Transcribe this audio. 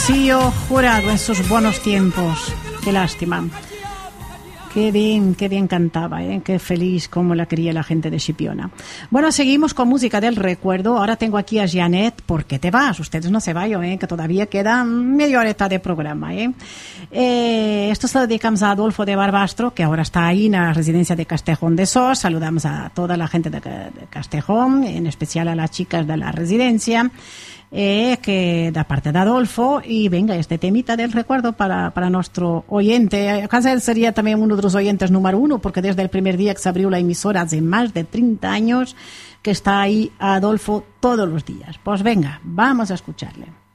Rocío Jurado en sus buenos tiempos. Qué lástima. Qué bien cantaba, ¿eh? Qué feliz como la quería la gente de Chipiona. Bueno, seguimos con música del recuerdo. Ahora tengo aquí a Janet. ¿Por qué te vas? Ustedes no se vayan, que todavía queda media horeta de programa. Esto se lo dedicamos a Adolfo de Barbastro, que ahora está ahí en la residencia de Castejón de Sos. Saludamos a toda la gente de Castejón, en especial a las chicas de la residencia. Que da parte de Adolfo, y venga este temita del recuerdo para nuestro oyente. Él sería también uno de los oyentes número uno, porque desde el primer día que se abrió la emisora hace más de 30 años que está ahí Adolfo todos los días. Pues venga, vamos a escucharle.